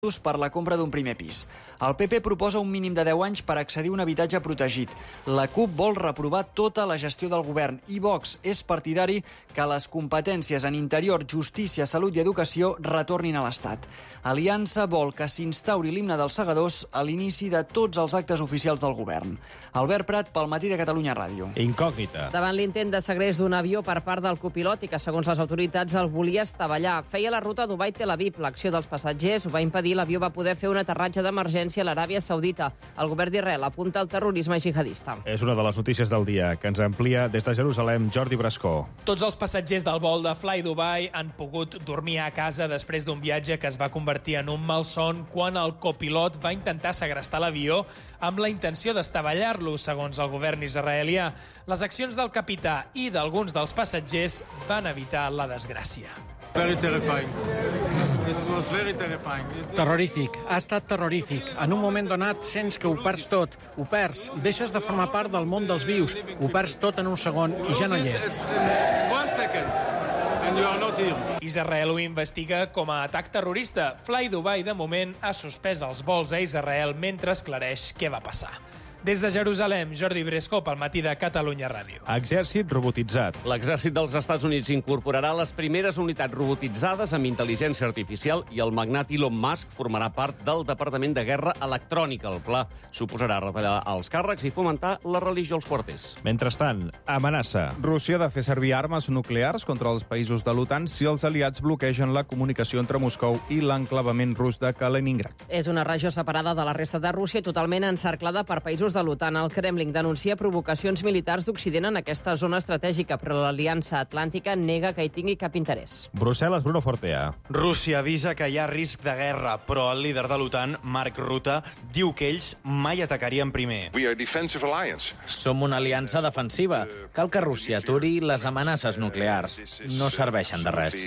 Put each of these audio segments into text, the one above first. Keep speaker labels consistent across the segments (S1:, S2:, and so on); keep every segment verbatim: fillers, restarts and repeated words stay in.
S1: per la compra d'un primer pis. El P P proposa un mínim de deu anys per accedir a un habitatge protegit. La CUP vol reprovar tota la gestió del govern i Vox és partidari que les competències en interior, justícia, salut i educació retornin a l'Estat. Aliança vol que s'instauri l'himne dels segadors a l'inici de tots els actes oficials del govern. Albert Prat, pel Matí de Catalunya Ràdio.
S2: Incògnita.
S3: Davant l'intent de segrest d'un avió per part del copilot i que, segons les autoritats, el volia estavellar. Feia la ruta Dubai-Tel Aviv. L'acció dels passatgers ho va impedir. L'avió va poder fer un aterratge d'emergència a l'Aràbia Saudita. El govern d'Israel apunta al terrorisme jihadista.
S2: És una de les notícies del dia, que ens amplia des de Jerusalem Jordi Brascó.
S4: Tots els passatgers del vol de Fly Dubai han pogut dormir a casa després d'un viatge que es va convertir en un malson quan el copilot va intentar segrestar l'avió amb la intenció d'estavellar-lo, segons el govern israelià. Les accions del capità i d'alguns dels passatgers van evitar la desgràcia.
S5: Very terrifying. It was very terrifying.
S6: Terrorífic. Ha estat terrorífic. En un moment donat sents que ho perds tot. Ho perds. Deixes de formar part del món dels vius. Ho perds tot en un segon i ja no hi és.
S5: One second. And you are not here.
S4: Israel ho investiga com a atac terrorista. Fly Dubai, de moment, ha suspès els vols a Israel mentre esclareix què va passar. Des de Jerusalem, Jordi Bresco, pel Matí de Catalunya Ràdio.
S2: Exèrcit robotitzat.
S7: L'exèrcit dels Estats Units incorporarà les primeres unitats robotitzades amb intel·ligència artificial i el magnat Elon Musk formarà part del Departament de Guerra Electrònica. El pla suposarà retallar els càrrecs i fomentar la religió als quarters.
S2: Mentrestant, amenaça.
S8: Rússia ha de fer servir armes nuclears contra els països de l'OTAN si els aliats bloquegen la comunicació entre Moscou i l'enclavament rus de Kaliningrad.
S3: És una regió separada de la resta de Rússia i totalment encerclada per països de l'OTAN. El Kremlin denuncia provocacions militars d'Occident en aquesta zona estratègica, però l'Aliança Atlàntica nega que hi tingui cap interès.
S2: Brussel·les, Bruno Fortea.
S9: Rússia avisa que hi ha risc de guerra, però el líder de l'OTAN, Mark Rutte, diu que ells mai atacarien primer.
S10: Som una aliança defensiva. Cal que Rússia aturi les amenaces nuclears. No serveixen de res.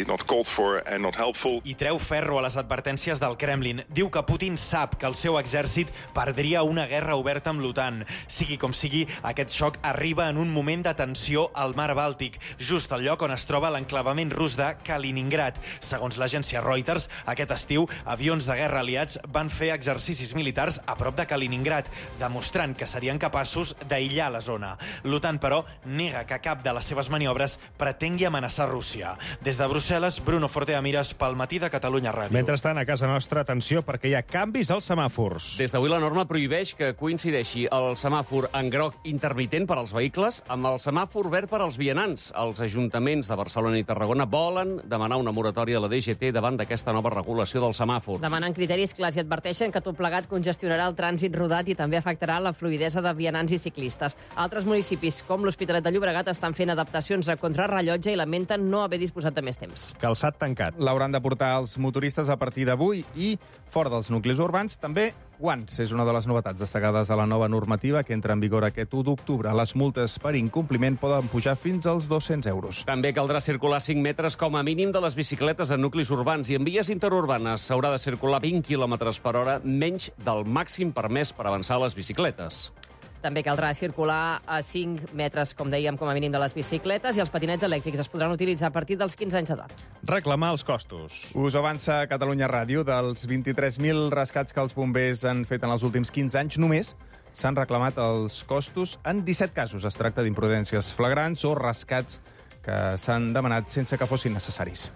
S9: I treu ferro a les advertències del Kremlin. Diu que Putin sap que el seu exèrcit perdria una guerra oberta amb l'OTAN. Sigui com sigui, aquest xoc arriba en un moment de tensió al mar Bàltic, just al lloc on es troba l'enclavament rus de Kaliningrad. Segons l'agència Reuters, aquest estiu, avions de guerra aliats van fer exercicis militars a prop de Kaliningrad, demostrant que serien capaços d'aïllar la zona. L'OTAN, però, nega que cap de les seves maniobres pretengui amenaçar Rússia. Des de Brussel·les, Bruno Fortea Mires, pel Matí de Catalunya Ràdio.
S2: Mentrestant, a casa nostra, atenció, perquè hi ha canvis als semàfors.
S7: Des d'avui la norma prohibeix que coincideixi el semàfor en groc intermitent per als vehicles amb el semàfor verd per als vianants. Els ajuntaments de Barcelona i Tarragona volen demanar una moratòria a la D G T davant d'aquesta nova regulació del semàfor.
S3: Demanen criteris clars i adverteixen que tot plegat congestionarà el trànsit rodat i també afectarà la fluïdesa de vianants i ciclistes. Altres municipis, com l'Hospitalet de Llobregat, estan fent adaptacions a contrarrellotge i lamenten no haver disposat de més temps.
S2: Calçat tancat.
S8: L'hauran de portar els motoristes a partir d'avui i, fora dels nuclis urbans, també guants. És una de les novetats destacades a la nova normativa que entra en vigor aquest u d'octubre. Les multes per incompliment poden pujar fins als dos-cents euros.
S7: També caldrà circular cinc metres com a mínim de les bicicletes en nuclis urbans i en vies interurbanes s'haurà de circular vint quilòmetres per hora, menys del màxim permès per avançar les bicicletes.
S3: També caldrà circular a cinc metres, com dèiem, com a mínim de les bicicletes, i els patinets elèctrics es podran utilitzar a partir dels quinze anys d'edat.
S2: Reclamar els costos.
S8: Us avança Catalunya Ràdio. Dels vint-i-tres mil rescats que els bombers han fet en els últims quinze anys, només s'han reclamat els costos en disset casos. Es tracta d'imprudències flagrants o rescats que s'han demanat sense que fossin necessaris.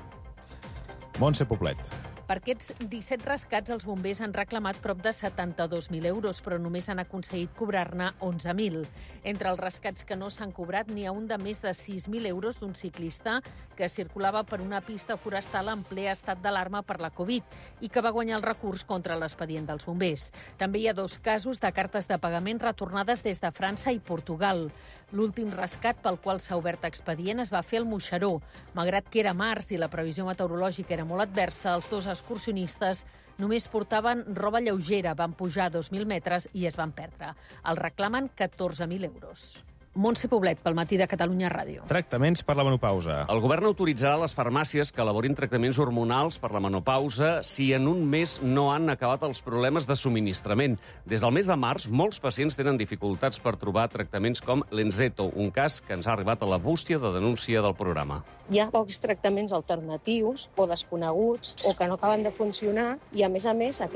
S2: Montse Poblet.
S11: Per aquests disset rescats, els bombers han reclamat prop de setanta-dos mil euros, però només han aconseguit cobrar-ne onze mil. Entre els rescats que no s'han cobrat, n'hi ha un de més de sis mil euros d'un ciclista que circulava per una pista forestal en ple estat d'alarma per la Covid i que va guanyar el recurs contra l'expedient dels bombers. També hi ha dos casos de cartes de pagament retornades des de França i Portugal. L'últim rescat pel qual s'ha obert expedient es va fer al Moixeró. Malgrat que era març i la previsió meteorològica era molt adversa, els dos excursionistes només portaven roba lleugera, van pujar dos mil metres i es van perdre. Els reclamen catorze mil euros. Montse Poblet, pel Matí de Catalunya Ràdio.
S2: Tractaments per la menopausa.
S7: El govern autoritzarà les farmàcies que elaborin tractaments hormonals per la menopausa si en un mes no han acabat els problemes de subministrament. Des del mes de març, molts pacients tenen dificultats per trobar tractaments com l'Enzeto, un cas que ens ha arribat a la bústia de denúncia del programa.
S12: Hi ha pocs tractaments alternatius o desconeguts o que no acaben de funcionar i, a més a més, aquest